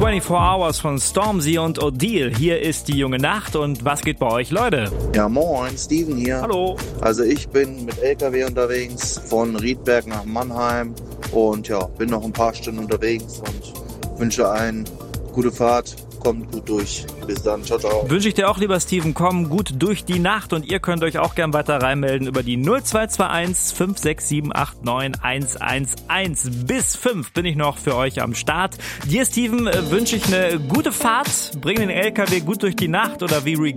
24 Hours von Stormzy und Odile. Hier ist die junge Nacht und was geht bei euch, Leute? Ja, moin, Steven hier. Hallo. Also ich bin mit LKW unterwegs von Riedberg nach Mannheim und ja, bin noch ein paar Stunden unterwegs und wünsche eine gute Fahrt. Kommt gut durch. Bis dann. Ciao, ciao. Wünsche ich dir auch, lieber Steven. Komm gut durch die Nacht und ihr könnt euch auch gern weiter reinmelden über die 0221 567 89 111. Bis 5 bin ich noch für euch am Start. Dir, Steven, wünsche ich eine gute Fahrt. Bring den LKW gut durch die Nacht oder wie Rick